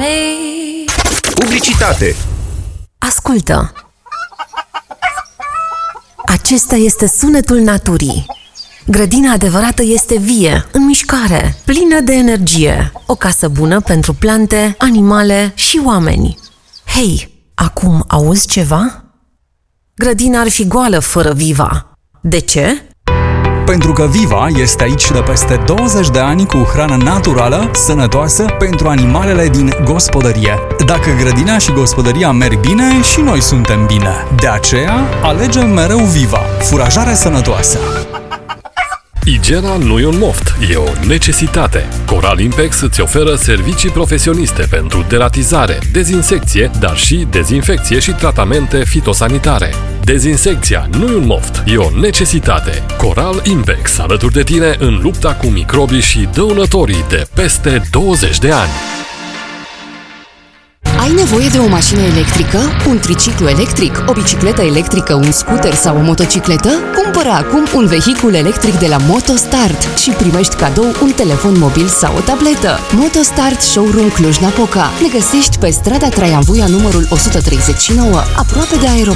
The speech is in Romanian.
Publicitate. Ascultă! Acesta este sunetul naturii. Grădina adevărată este vie, în mișcare, plină de energie. O casă bună pentru plante, animale și oameni. Hei, acum auzi ceva? Grădina ar fi goală fără Viva. De ce? Pentru că Viva este aici de peste 20 de ani cu hrană naturală, sănătoasă pentru animalele din gospodărie. Dacă grădina și gospodăria merg bine, și noi suntem bine. De aceea, alegem mereu Viva, furajare sănătoasă. Igiena nu e un moft, e o necesitate. Coral Impex îți oferă servicii profesioniste pentru deratizare, dezinsecție, dar și dezinfecție și tratamente fitosanitare. Dezinsecția nu e un moft, e o necesitate. Coral Impex, alături de tine în lupta cu microbii și dăunătorii de peste 20 de ani. Ai nevoie de o mașină electrică, un triciclu electric, o bicicletă electrică, un scooter sau o motocicletă? Cumpără acum un vehicul electric de la MotoStart și primești cadou un telefon mobil sau o tabletă. MotoStart Showroom Cluj-Napoca. Ne găsești pe strada Traian Vuia numărul 139, aproape de aeroport.